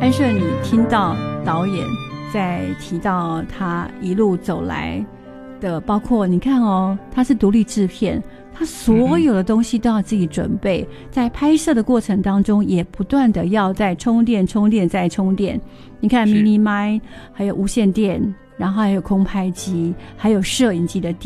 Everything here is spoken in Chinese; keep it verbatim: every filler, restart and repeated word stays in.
安顺，你听到导演在提到他一路走来的，包括你看哦，他是独立制片，他所有的东西都要自己准备，嗯、在拍摄的过程当中也不断的要在充电、充电再充电。你看 mini mic， 还有无线电，然后还有空拍机，还有摄影机的电。